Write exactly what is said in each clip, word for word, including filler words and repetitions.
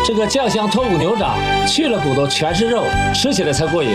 这个酱香脱骨牛掌，去了骨头全是肉，吃起来才过瘾。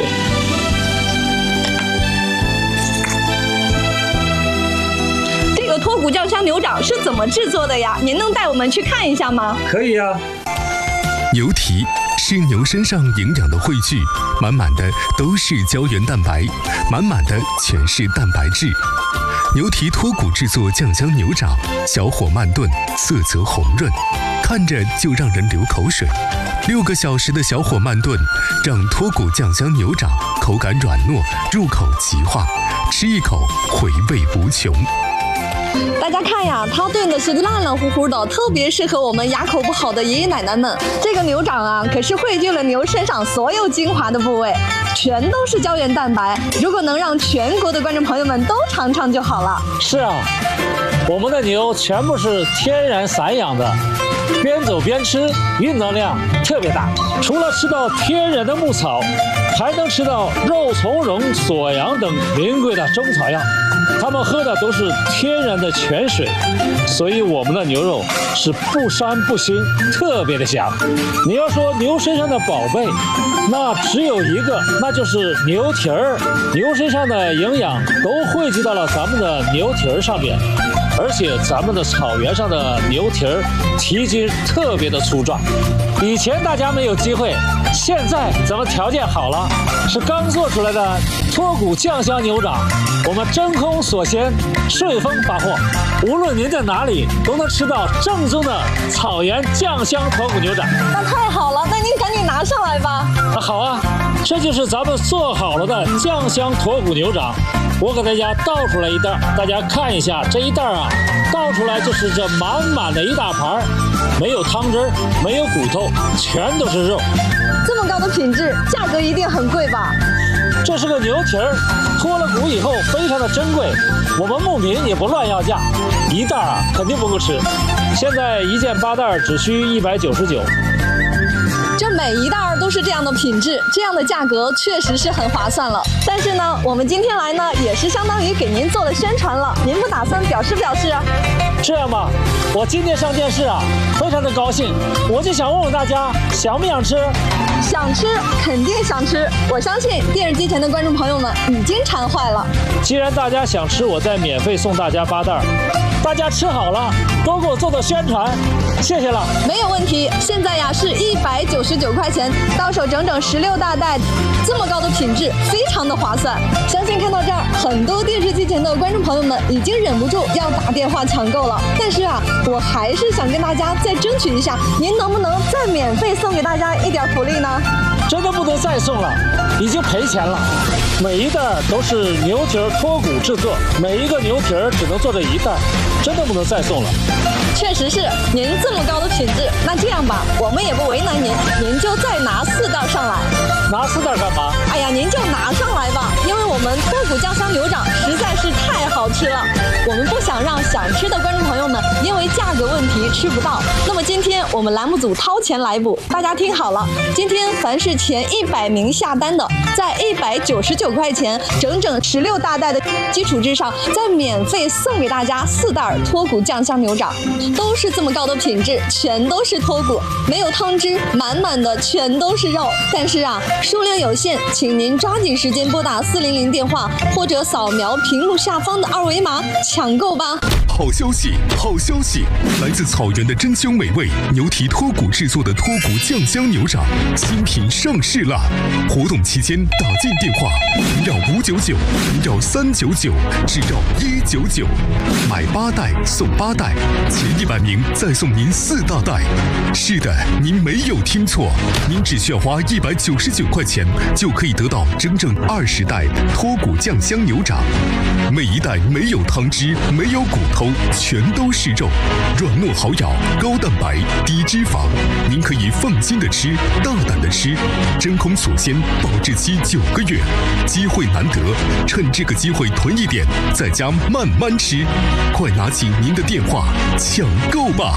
这个脱骨酱香牛掌是怎么制作的呀？您能带我们去看一下吗？ 可以呀、啊。 牛蹄是牛身上营养的汇聚，满满的都是胶原蛋白，满满的全是蛋白质。牛蹄脱骨制作酱香牛掌，小火慢炖，色泽红润，看着就让人流口水。六个小时的小火慢炖，让脱骨酱香牛掌口感软糯，入口即化，吃一口回味无穷。 大家看呀，它炖的是烂烂乎乎的，特别适合我们牙口不好的爷爷奶奶们。这个牛掌啊，可是汇聚了牛身上所有精华的部位，全都是胶原蛋白。如果能让全国的观众朋友们都尝尝就好了。 是啊，我们的牛全部是天然散养的，边走边吃，运动量特别大。除了吃到天然的牧草，还能吃到肉苁蓉、锁阳等名贵的中草药。他们喝的都是天然的泉水，所以我们的牛肉是不膻不腥，特别的香。你要说牛身上的宝贝，那只有一个，那就是牛蹄儿。牛身上的营养都汇集到了咱们的牛蹄儿上面，而且咱们的草原上的牛蹄儿蹄筋特别的粗壮。以前大家没有机会，现在咱们条件好了，是刚做出来的脱骨酱香牛掌，我们真空锁鲜，顺丰发货，无论您在哪里都能吃到正宗的草原酱香脱骨牛掌。 那太好了，那您赶紧拿上来吧。 啊，好啊，这就是咱们做好了的酱香脱骨牛掌。我给大家倒出来一袋，大家看一下这一袋啊，倒出来就是这满满的一大盘，没有汤汁儿，没有骨头，全都是肉。 这么高的品质，价格一定很贵吧？ 这是个牛蹄儿，脱了骨以后非常的珍贵，我们牧民也不乱要价，一袋啊肯定不够吃。现在一件八袋只需一百九十九。 这每一袋都是这样的品质，这样的价格确实是很划算了。但是呢，我们今天来呢，也是相当于给您做了宣传了，您不打算表示表示啊？ 这样吧，我今天上电视啊，非常的高兴，我就想问问大家，想不想吃？ 想吃，肯定想吃。我相信电视机前的观众朋友们已经馋坏了。 既然大家想吃，我再免费送大家八袋。大家吃好了，多给我做做宣传，谢谢了。 没有问题。现在呀是一百九十九块钱，到手整整十六大袋，这么高的品质，非常的划算。相信看到这儿，很多电视机前的观众朋友们已经忍不住要打电话抢购了。但是啊，我还是想跟大家再争取一下，您能不能再免费送给大家一点福利呢？ 真的不能再送了，已经赔钱了。每一袋都是牛蹄儿脱骨制作，每一个牛蹄儿只能做这一袋，真的不能再送了。 确实是，您这么高的品质，那这样吧，我们也不为难您，您就再拿四袋上来。 拿四袋干嘛？ 哎呀，您就拿上来吧，因为我们脱骨酱香牛掌实在是太好吃了，我们不想让想吃的观众朋友们因为价格问题吃不到。那么今天我们栏目组掏钱来补，大家听好了，今天凡是前一百名下单的，在一百九十九块钱整整十六大袋的基础之上，再免费送给大家四袋脱骨酱香牛掌，都是这么高的品质，全都是脱骨，没有汤汁，满满的全都是肉。但是啊，数量有限，请您抓紧时间拨打四零零电话，或者扫描屏幕下方的二维码抢购吧。 好消息，好消息！来自草原的珍馐美味牛蹄脱骨制作的脱骨酱香牛掌新品上市了！活动期间打进电话零幺五九九零幺三九九至幺一九九，买八袋送八袋，前一百名再送您四大袋。是的，您没有听错，您只需要花一百九十九块钱就可以得到整整二十袋脱骨酱香牛掌，每一袋没有汤汁，没有骨头，全都是肉，软糯好咬，高蛋白，低脂肪，您可以放心的吃，大胆的吃，真空锁鲜，保质期九个月，机会难得，趁这个机会囤一点，在家慢慢吃，快拿起您的电话抢购吧！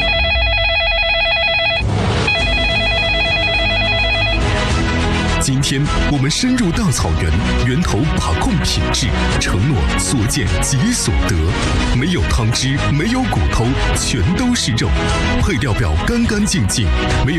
今天我们深入大草原，源头把控品质，承诺所见即所得，没有汤汁，没有骨头，全都是肉，配料表干干净净，没有